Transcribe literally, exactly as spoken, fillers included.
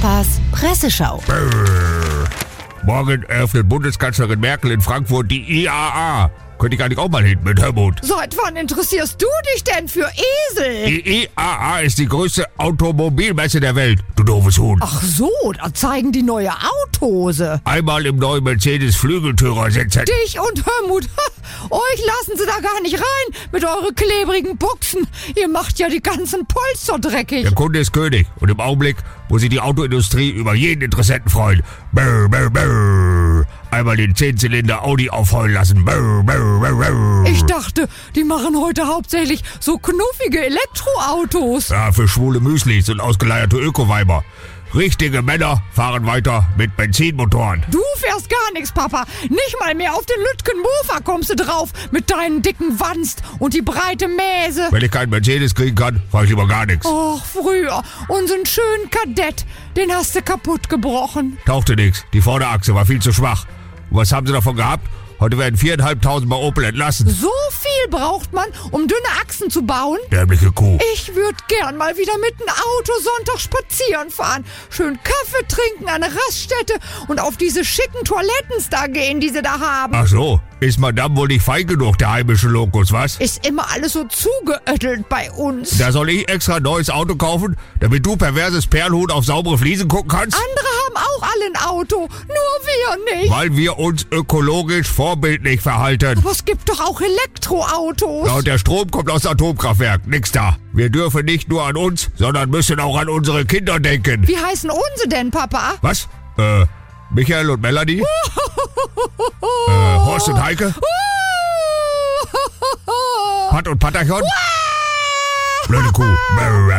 Papas Presseschau. Brrr. Morgen eröffnet Bundeskanzlerin Merkel in Frankfurt die I A A. Könnte ich eigentlich auch mal hin mit Helmut. Seit wann interessierst du dich denn für Esel? Die I A A ist die größte Automobilmesse der Welt, du doofes Huhn. Ach so, da zeigen die neue Autos. Einmal im neuen Mercedes Flügeltürer sitzen. Dich und Helmut, ha, euch lassen sie da gar nicht rein mit euren klebrigen Buchsen. Ihr macht ja die ganzen Polster dreckig. Der Kunde ist König und im Augenblick muss sich die Autoindustrie über jeden Interessenten freuen. Brr, brr, brr. Einmal den Zehnzylinder Audi aufheulen lassen. Brr, brr, brr, brr. Ich dachte, die machen heute hauptsächlich so knuffige Elektroautos. Ja, für schwule Müslis und ausgeleierte Ökoweiber. Richtige Männer fahren weiter mit Benzinmotoren. Du fährst gar nichts, Papa. Nicht mal mehr auf den Lütgen-Mofa kommst du drauf mit deinen dicken Wanst und die breite Mäse. Wenn ich keinen Mercedes kriegen kann, fahre ich lieber gar nichts. Och, früher, unseren schönen Kadett, den hast du kaputt gebrochen. Tauchte nichts. Die Vorderachse war viel zu schwach. Und was haben sie davon gehabt? Heute werden viertausendfünfhundert bei Opel entlassen. So viel braucht man, um dünne Achsen zu bauen? Dämliche Kuh. Ich würde gern mal wieder mit dem Auto Sonntag spazieren fahren. Schön Kaffee trinken an der Raststätte und auf diese schicken Toilettens da gehen, die sie da haben. Ach so, ist Madame wohl nicht fein genug, der heimische Lokus, was? Ist immer alles so zugeöttelt bei uns. Da soll ich extra ein neues Auto kaufen, damit du perverses Perlhuhn auf saubere Fliesen gucken kannst? Andere haben auch alle ein Auto, nur wir nicht. Weil wir uns ökologisch vorbildlich verhalten. Aber es gibt doch auch Elektroautos. Ja, und der Strom kommt aus Atomkraftwerk, nix da. Wir dürfen nicht nur an uns, sondern müssen auch an unsere Kinder denken. Wie heißen unsere denn, Papa? Was? Äh, Michael und Melanie? äh, Horst und Heike? Pat und Patachon? Blöde Kuh.